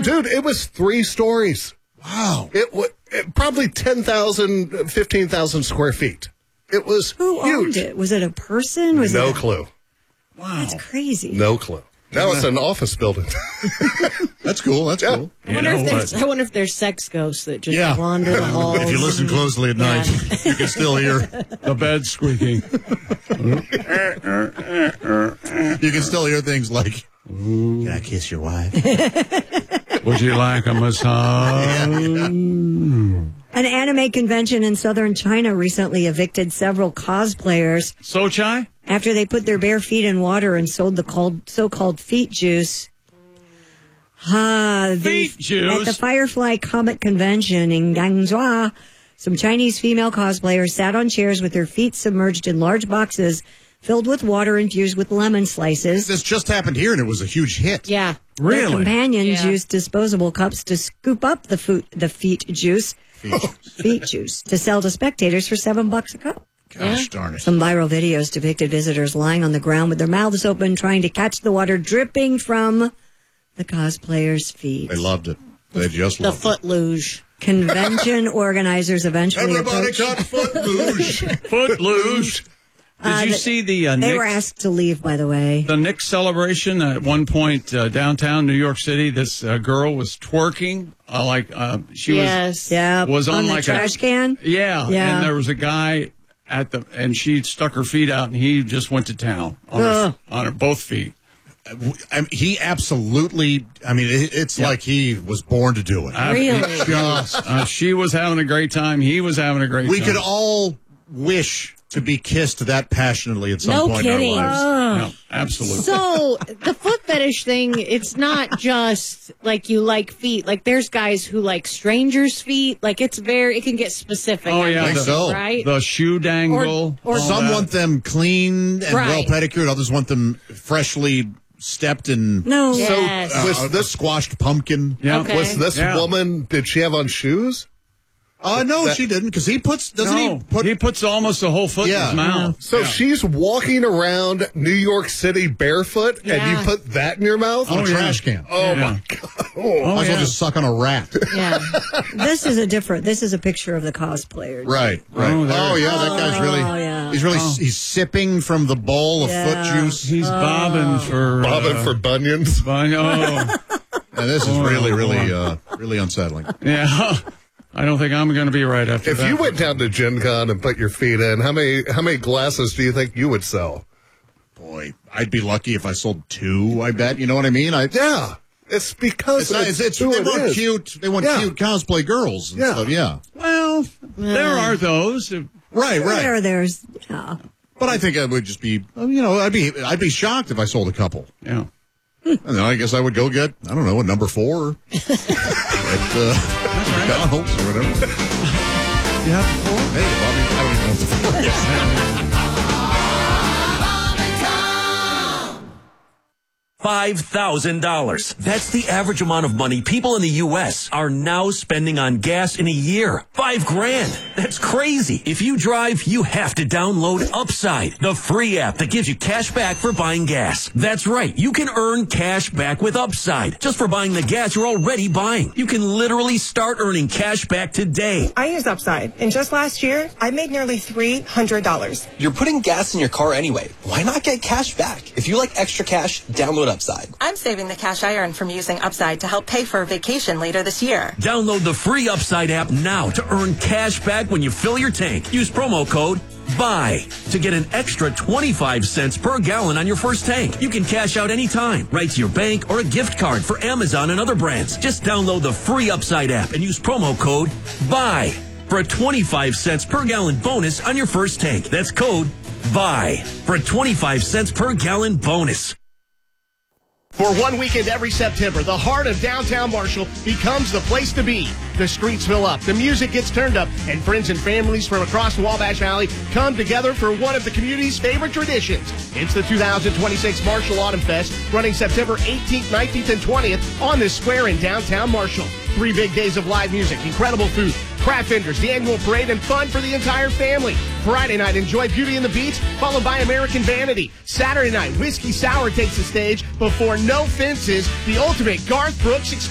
dude, it was 3 stories. Wow. It probably 10,000, 15,000 square feet. It was Who huge. owned it? Was it a person? No clue. Wow. That's crazy. No clue. Now it's an office building. That's cool. That's cool. I wonder if there's sex ghosts that just wander the halls. If you listen closely at night, you can still hear the bed squeaking. You can still hear things like, "Can I kiss your wife? Would you like a massage?" An anime convention in southern China recently evicted several cosplayers Sochai? after they put their bare feet in water and sold the so-called feet juice. Feet juice? At the Firefly Comet Convention in Guangzhou, some Chinese female cosplayers sat on chairs with their feet submerged in large boxes filled with water infused with lemon slices. This just happened here, and it was a huge hit. Yeah. Their Really? companions used disposable cups to scoop up the feet juice to sell to spectators for $7 a cup. Gosh darn it. Some viral videos depicted visitors lying on the ground with their mouths open, trying to catch the water dripping from the cosplayers' feet. They loved it. They just The loved foot luge. Convention organizers eventually Everybody approached. got foot luge. Foot luge. Did you see the They Knicks? were asked to leave, by the way. The Knicks celebration at one point downtown New York City. This girl was twerking she was on the like trash can. Yeah, Yeah. and there was a guy and she stuck her feet out and he just went to town on her both feet. He absolutely, it's like he was born to do it. Really? She was having a great time. He was having a great time. We could all wish to be kissed that passionately at some point kidding. in our lives. Yeah, absolutely. So the foot fetish thing, it's not just like you like feet. Like there's guys who like strangers' feet. Like it can get specific. Oh, yeah. I think so. Right? The shoe dangle. Or Some want them clean and Right. well pedicured. Others want them freshly stepped and No. Yes. a squashed pumpkin. Yeah. Okay. Was this Yeah. woman, did she have on shoes? No, she didn't, because he puts, he puts almost a whole foot in his mouth. So she's walking around New York City barefoot, and Yeah. you put that in your mouth? on a trash can. Oh, my God. Oh, Might as well just suck on a rat. Yeah. This is a picture of the cosplayers. Right. Oh, Yeah, that guy's really, yeah. he's sipping from the bowl of foot juice. He's bobbing for bunions. Oh, And this is really unsettling. yeah. I don't think I'm going to be right after If that. you went down to Gen Con and put your feet in, how many glasses do you think you would sell? Boy, I'd be lucky if I sold 2, I bet. You know what I mean? Yeah. It's because They want cute cosplay girls and Yeah. stuff, yeah. Well, there are those. Right. There's, yeah. But I think I would just be, I'd be shocked if I sold a couple. Yeah. And then I guess I would go get, I don't know, a number 4 at McDonald's or whatever. Yeah. Hey, Bobby, I don't even know what the 4 is. $5,000. That's the average amount of money people in the U.S. are now spending on gas in a year. $5,000. That's crazy. If you drive, you have to download Upside, the free app that gives you cash back for buying gas. That's right. You can earn cash back with Upside just for buying the gas you're already buying. You can literally start earning cash back today. I use Upside, and just last year, I made nearly $300. You're putting gas in your car anyway. Why not get cash back? If you like extra cash, download Upside. I'm saving the cash I earn from using Upside to help pay for a vacation later this year. Download the free Upside app now to earn cash back when you fill your tank. Use promo code BUY to get an extra 25 cents per gallon on your first tank. You can cash out anytime, right to your bank or a gift card for Amazon and other brands. Just download the free Upside app and use promo code BUY for a 25 cents per gallon bonus on your first tank. That's code BUY for a 25 cents per gallon bonus. For one weekend every September, the heart of downtown Marshall becomes the place to be. The streets fill up, the music gets turned up, and friends and families from across the Wabash Valley come together for one of the community's favorite traditions. It's the 2026 Marshall Autumn Fest, running September 18th, 19th, and 20th on this square in downtown Marshall. 3 big days of live music, incredible food, craft vendors, the annual parade, and fun for the entire family. Friday night, enjoy Beauty and the Beast, followed by American Vanity. Saturday night, Whiskey Sour takes the stage before No Fences, the ultimate Garth Brooks experience.